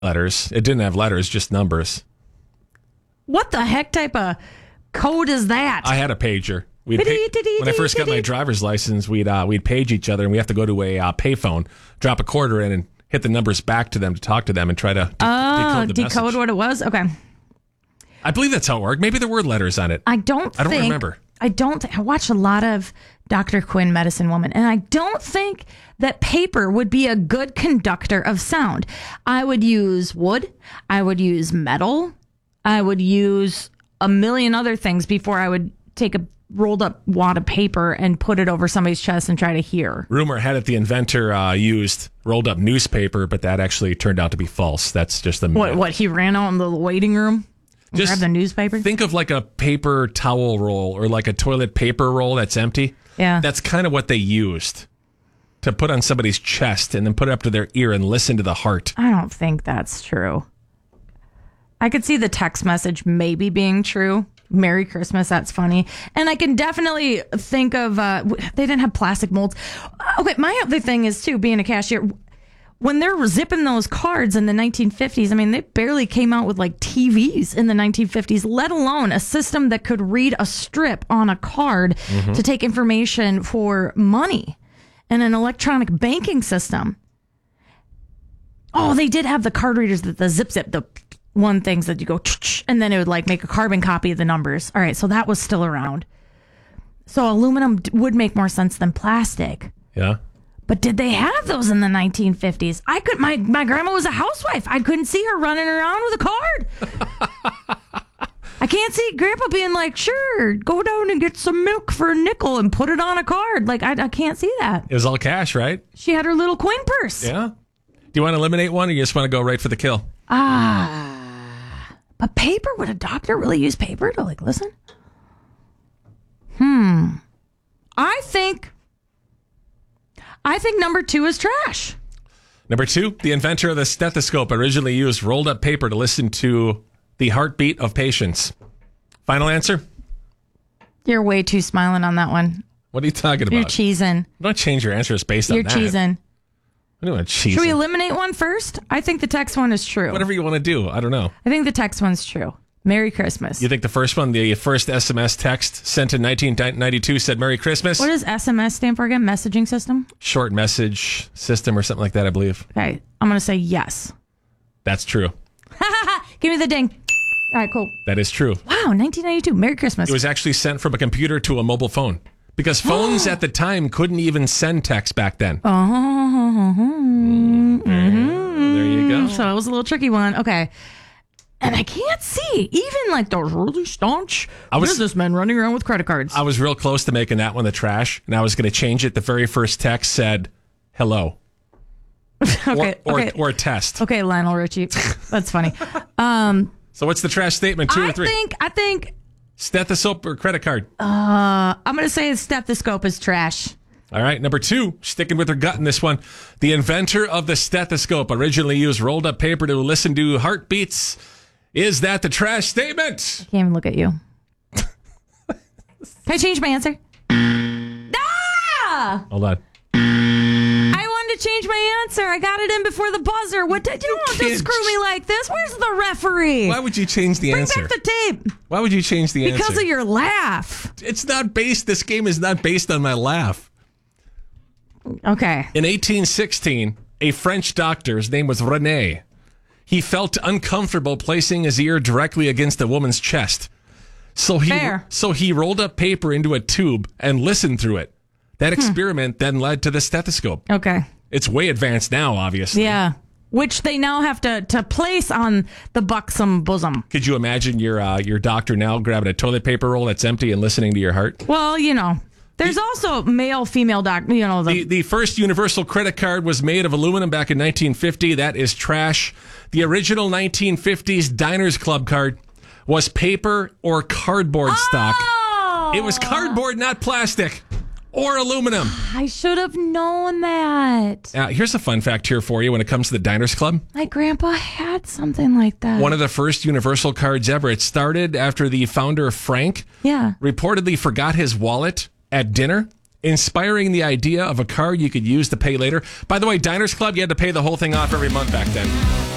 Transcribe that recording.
letters. It didn't have letters, just numbers. What the heck type of code is that? I had a pager. When I first got my driver's license, we'd page each other, and we have to go to a payphone, drop a quarter in, and hit the numbers back to them to talk to them and try to decode what it was? Okay. I believe that's how it worked. Maybe there were letters on it. I don't remember. I watched a lot of Dr. Quinn, Medicine Woman, and I don't think that paper would be a good conductor of sound. I would use wood. I would use metal. I would use a million other things before I would take a rolled up wad of paper and put it over somebody's chest and try to hear. Rumor had it the inventor used rolled up newspaper, but that actually turned out to be false. That's just a myth. What he ran out in the waiting room? Just grab the newspaper? Think of like a paper towel roll or like a toilet paper roll that's empty. Yeah. That's kind of what they used to put on somebody's chest and then put it up to their ear and listen to the heart. I don't think that's true. I could see the text message maybe being true. Merry Christmas, that's funny. And I can definitely think of, they didn't have plastic molds. Okay, my other thing is, too, being a cashier, when they're zipping those cards in the 1950s, I mean, they barely came out with, like, TVs in the 1950s, let alone a system that could read a strip on a card to take information for money and an electronic banking system. Oh, they did have the card readers, the zip, the one things that you go, and then it would like make a carbon copy of the numbers. All right, so that was still around. So aluminum would make more sense than plastic. Yeah. But did they have those in the 1950s? My grandma was a housewife. I couldn't see her running around with a card. I can't see Grandpa being like, sure, go down and get some milk for a nickel and put it on a card. Like, I can't see that. It was all cash, right? She had her little coin purse. Yeah. Do you want to eliminate one or you just want to go right for the kill? But paper, would a doctor really use paper to like listen? I think number 2 is trash. Number 2, the inventor of the stethoscope originally used rolled up paper to listen to the heartbeat of patients. Final answer? You're way too smiling on that one. What are you talking about? You're cheesing. Don't change your answers based on that. You're cheesing. I don't want to cheese. Should we eliminate one first? I think the text one is true. Whatever you want to do. I don't know. I think the text one's true. Merry Christmas. You think the first one, the first SMS text sent in 1992 said Merry Christmas? What does SMS stand for again? Messaging system? Short message system or something like that, I believe. Okay. I'm going to say yes. That's true. Give me the ding. All right, cool. That is true. Wow, 1992. Merry Christmas. It was actually sent from a computer to a mobile phone. Because phones at the time couldn't even send text back then. There you go. So it was a little tricky one. Okay. And I can't see even like those really staunch businessmen running around with credit cards. I was real close to making that one the trash, and I was going to change it. The very first text said, hello. Okay. Or a test. Okay, Lionel Richie. That's funny. So what's the trash statement, 2 or 3? I think stethoscope or credit card? I'm going to say the stethoscope is trash. All right, number 2, sticking with her gut in this one. The inventor of the stethoscope originally used rolled up paper to listen to heartbeats. Is that the trash statement? I can't even look at you. Can I change my answer? Hold on. I wanted to change my answer. I got it in before the buzzer. What did you want to screw me like this? Where's the referee? Why would you change the answer? Bring back the tape. Why would you change the answer? Because of your laugh. It's not based. This game is not based on my laugh. Okay. In 1816, a French doctor, his name was René, he felt uncomfortable placing his ear directly against a woman's chest. So he rolled up paper into a tube and listened through it. That experiment then led to the stethoscope. Okay. It's way advanced now, obviously. Yeah. Which they now have to place on the buxom bosom. Could you imagine your doctor now grabbing a toilet paper roll that's empty and listening to your heart? Well, you know. There's also male, female doctor. You know, the first universal credit card was made of aluminum back in 1950. That is trash. The original 1950s Diners Club card was paper or cardboard stock. It was cardboard, not plastic or aluminum. I should have known that. Here's a fun fact here for you when it comes to the Diners Club. My grandpa had something like that. One of the first universal cards ever. It started after the founder, Frank, reportedly forgot his wallet at dinner, inspiring the idea of a card you could use to pay later. By the way, Diners Club, you had to pay the whole thing off every month back then.